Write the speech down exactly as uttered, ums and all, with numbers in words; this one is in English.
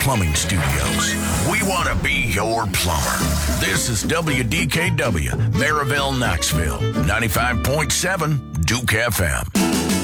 Plumbing Studios. We want to be your plumber. This is W D K W, Maryville, Knoxville, ninety-five point seven Duke F M.